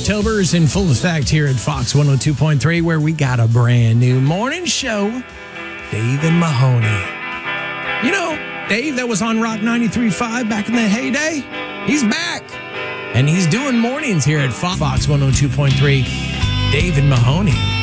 October's in full effect here at Fox 102.3, where we got a brand new morning show. Dave and Mahoney. You know, Dave that was on Rock 93.5 back in the heyday, he's back. And he's doing mornings here at Fox 102.3. Dave and Mahoney.